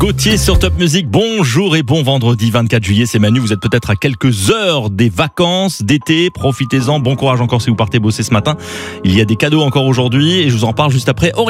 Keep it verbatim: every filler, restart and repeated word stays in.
Gauthier sur Top Music, bonjour et bon vendredi vingt-quatre juillet, c'est Manu, vous êtes peut-être à quelques heures des vacances d'été, profitez-en, bon courage encore si vous partez bosser ce matin, il y a des cadeaux encore aujourd'hui et je vous en parle juste après.